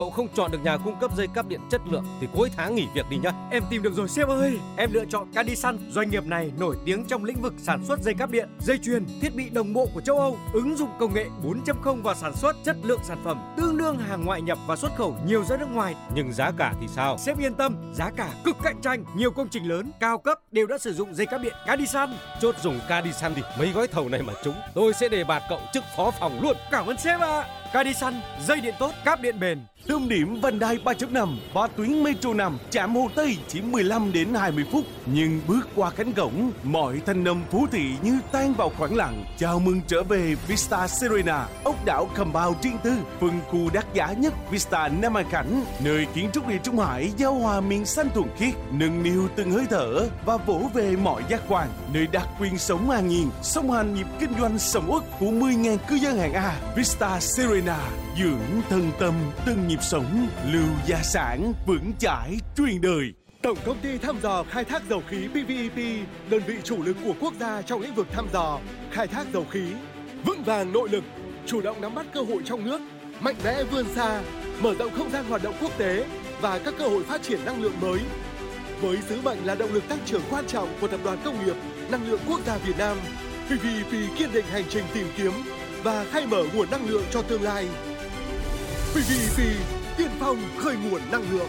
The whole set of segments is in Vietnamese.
Cậu không chọn được nhà cung cấp dây cáp điện chất lượng thì cuối tháng nghỉ việc đi nhá. Em tìm được rồi sếp ơi. Em lựa chọn Cadison. Doanh nghiệp này nổi tiếng trong lĩnh vực sản xuất dây cáp điện, dây chuyền, thiết bị đồng bộ của châu Âu, ứng dụng công nghệ 4.0 vào sản xuất, chất lượng sản phẩm tương đương hàng ngoại nhập và xuất khẩu nhiều ra nước ngoài. Nhưng giá cả thì sao? Sếp yên tâm, giá cả cực cạnh tranh, nhiều công trình lớn, cao cấp đều đã sử dụng dây cáp điện Cadison. Chốt dùng Cadison thì mấy gói thầu này mà trúng, tôi sẽ đề bạt cậu chức phó phòng luôn. Cảm ơn sếp ạ. Cadison, dây điện tốt, cáp điện bền. Tâm điểm vành đai 3.5 và tuyến Metro 5 chạm Hồ Tây chỉ 15 đến 20 phút. Nhưng bước qua cánh cổng, mọi thanh âm phố thị như tan vào khoảng lặng. Chào mừng trở về Vista Serena, ốc đảo Compound riêng tư, phân khu đắt giá nhất Vista Nam An Khánh, nơi kiến trúc địa Trung Hải giao hòa miền xanh thuần khiết, nâng niu từng hơi thở và vỗ về mọi giác quan, nơi đặc quyền sống an nhiên, song hành nhịp kinh doanh sầm uất của 10.000 cư dân hạng A. Vista Serena, dưỡng thân tâm từng nhịp sống, lưu gia sản vững chãi truyền đời. Tổng công ty thăm dò khai thác dầu khí PVEP, đơn vị chủ lực của quốc gia trong lĩnh vực thăm dò, khai thác dầu khí, vững vàng nội lực, chủ động nắm bắt cơ hội trong nước, mạnh mẽ vươn xa, mở rộng không gian hoạt động quốc tế và các cơ hội phát triển năng lượng mới. Với sứ mệnh là động lực tăng trưởng quan trọng của Tập đoàn Công nghiệp Năng lượng Quốc gia Việt Nam, PVEP kiên định hành trình tìm kiếm và khai mở nguồn năng lượng cho tương lai. PVEP, tiên phong khơi nguồn năng lượng.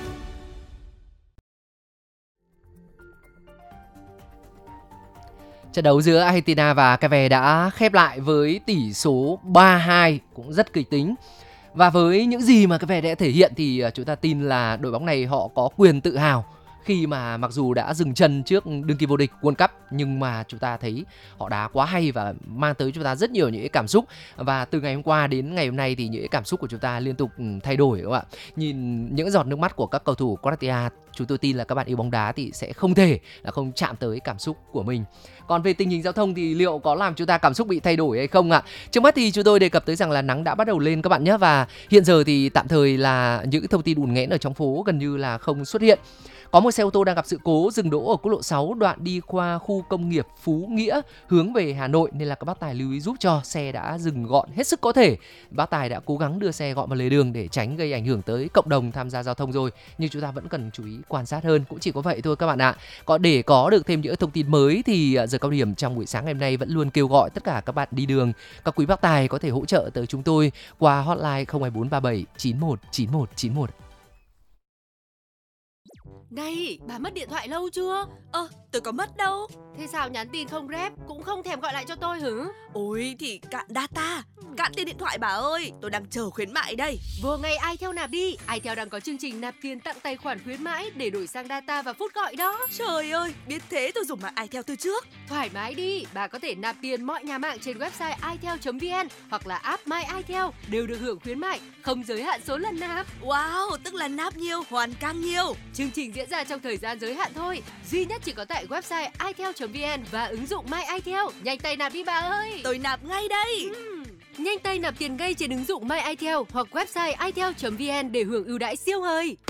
Trận đấu giữa Argentina và Cape đã khép lại với tỷ số 3-2 cũng rất kịch tính. Và với những gì mà Cape đã thể hiện thì chúng ta tin là đội bóng này họ có quyền tự hào khi mà mặc dù đã dừng chân trước đương kim vô địch World Cup, nhưng mà chúng ta thấy họ đá quá hay và mang tới chúng ta rất nhiều những cái cảm xúc. Và từ ngày hôm qua đến ngày hôm nay thì những cái cảm xúc của chúng ta liên tục thay đổi các bạn. Nhìn những giọt nước mắt của các cầu thủ Croatia, chúng tôi tin là các bạn yêu bóng đá thì sẽ không thể là không chạm tới cảm xúc của mình. Còn về tình hình giao thông thì liệu có làm chúng ta cảm xúc bị thay đổi hay không ạ? Trước mắt thì chúng tôi đề cập tới rằng là nắng đã bắt đầu lên các bạn nhé. Và hiện giờ thì tạm thời là những thông tin ùn nghẽn ở trong phố gần như là không xuất hiện. Có một xe ô tô đang gặp sự cố dừng đỗ ở quốc lộ 6 đoạn đi qua khu công nghiệp Phú Nghĩa hướng về Hà Nội, nên là các bác tài lưu ý giúp cho xe đã dừng gọn hết sức có thể. Bác tài đã cố gắng đưa xe gọn vào lề đường để tránh gây ảnh hưởng tới cộng đồng tham gia giao thông rồi, nhưng chúng ta vẫn cần chú ý quan sát hơn, cũng chỉ có vậy thôi các bạn ạ. Còn để có được thêm những thông tin mới thì giờ cao điểm trong buổi sáng ngày hôm nay vẫn luôn kêu gọi tất cả các bạn đi đường, các quý bác tài có thể hỗ trợ tới chúng tôi qua hotline 02437 91 91 91. Này, bà mất điện thoại lâu chưa? Tôi có mất đâu. Thế sao nhắn tin không rep, cũng không thèm gọi lại cho tôi hử? Ôi thì cạn data, cạn tiền điện thoại bà ơi. Tôi đang chờ khuyến mại đây. Vừa ngày iTel nạp đi. iTel đang có chương trình nạp tiền tặng tài khoản khuyến mãi để đổi sang data và phút gọi đó. Trời ơi, biết thế tôi dùng mạng iTel từ trước. Thoải mái đi, bà có thể nạp tiền mọi nhà mạng trên website itel.vn hoặc là app My iTel đều được hưởng khuyến mại, không giới hạn số lần nạp. Wow, tức là nạp nhiều, hoàn càng nhiều. Chương trình diễn ra trong thời gian giới hạn thôi, duy nhất chỉ có tại website itel.vn và ứng dụng My iTel. Nhanh tay nạp đi bà ơi. Tôi nạp ngay đây. Nhanh tay nạp tiền ngay trên ứng dụng My iTel hoặc website itel.vn để hưởng ưu đãi siêu hời.